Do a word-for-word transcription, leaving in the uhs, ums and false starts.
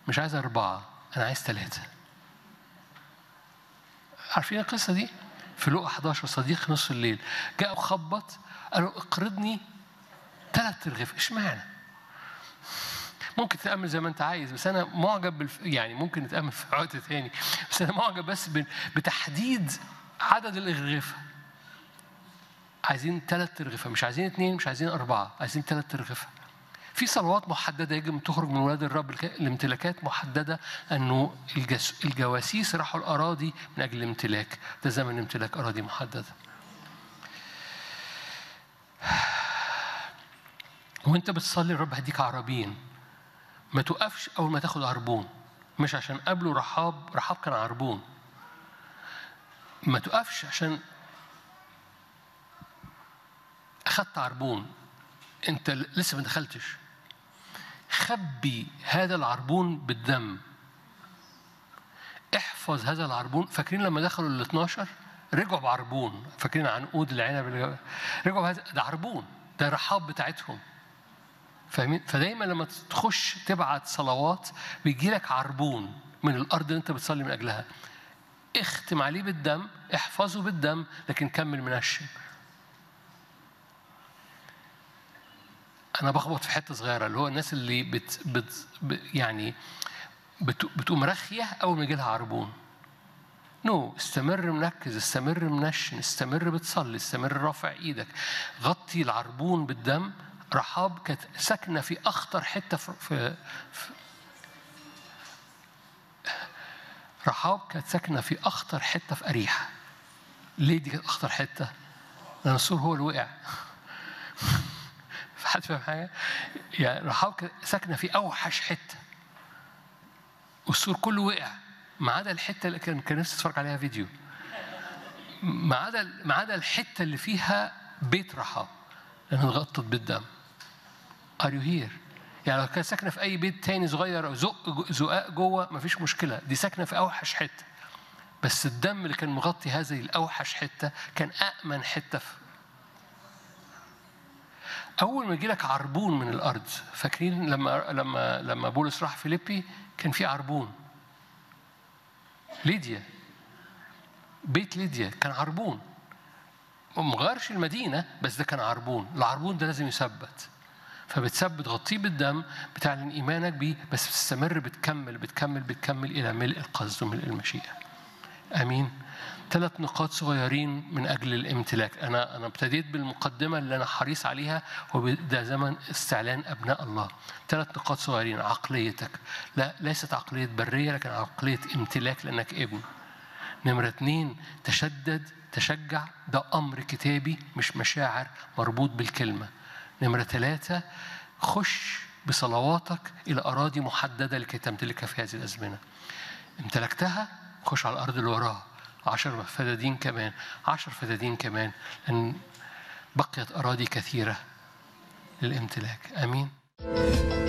مش عايز أربعة، أنا عايز ثلاثة. عارفين القصة دي؟ في لوقا إحدى عشر صديق نص الليل جاء وخبط، قالوا اقرضني ثلاث ترغيف. اشمعنى؟ ممكن تتأمل زي ما أنت عايز، بس أنا معجب بالف... يعني ممكن نتأمل في وقت ثاني، بس أنا معجب بس بتحديد عدد الأرغفة. عايزين ثلاث ترغفة، مش عايزين اثنين، مش عايزين أربعة، عايزين ثلاث ترغفة. في صلوات محددة يجب أن تخرج من ولاد الرب لامتلاكات محددة، أنه الجس... الجواسيس راحوا الأراضي من أجل الامتلاك. ده زمن امتلاك أراضي محددة. وانت بتصلي الرب هديك عربين، ما توقفش أول ما تاخد عربون. مش عشان قبله رحاب، رحاب كان عربون. ما توقفش عشان أخدت عربون، انت لسه ما دخلتش. خبي هذا العربون بالدم، احفظ هذا العربون. فاكرين لما دخلوا ال اثناشر رجعوا بعربون؟ فاكرين عنقود العنب؟ رجعوا بهذا، ده عربون، ده رحاب بتاعتهم. فاهمين؟ فدايما لما تخش تبعت صلوات بيجي لك عربون من الارض اللي انت بتصلي من اجلها. اختم عليه بالدم، احفظه بالدم، لكن كمل منشن. انا بخبط في حته صغيره، اللي هو الناس اللي بت, بت يعني بت بتقوم رخيه اول ما يجي لها عربون. نو no. استمر مركز، استمر منشن، استمر بتصلي، استمر رافع ايدك. غطي العربون بالدم. رحاب كانت ساكنه في اخطر حته في, في, في رحاب كانت ساكنه في اخطر حته في اريحه. ليه دي كانت اخطر حته؟ لان السور هو اللي وقع. حد فاهم حاجه؟ يعني رحاب كانت ساكنه في اوحش حته، والسور كله وقع ما عدا الحته اللي كان كان نفسي اتفرج عليها فيديو، ما عدا ما عدا الحته اللي فيها بيت رحاب لانها اتغطت بالدم. Are you here؟ يعني لو كانت ساكنه في اي بيت تاني صغير او زق زقاق جوه مفيش مشكله، دي ساكنه في اوحش حته، بس الدم اللي كان مغطي هذه الاوحش حته كان امن حته. في اول ما يجي لك عربون من الارض، فاكرين لما لما لما بولس راح فيليبي كان في عربون. ليديا، بيت ليديا كان عربون، مغيرش المدينه بس ده كان عربون. العربون ده لازم يثبت، فبتثبت غطيه بالدم، بتعلن ايمانك بيه، بس بتستمر، بتكمل بتكمل بتكمل الى ملء القصد وملء المشيئه. امين. ثلاث نقاط صغيرين من اجل الامتلاك. انا انا ابتديت بالمقدمه اللي انا حريص عليها، وده زمن استعلان ابناء الله. ثلاث نقاط صغيرين. عقليتك، لا ليست عقليه بريه لكن عقليه امتلاك لانك ابن. نمره اثنين، تشدد تشجع، ده امر كتابي مش مشاعر مربوط بالكلمه. نمره ثلاثه، خش بصلواتك الى اراضي محدده لكي تمتلكها في هذه الازمنه. امتلكتها، خش على الارض اللي وراها. عشر فدادين كمان، عشر فدادين كمان، لأن بقيت أراضي كثيرة للامتلاك. آمين.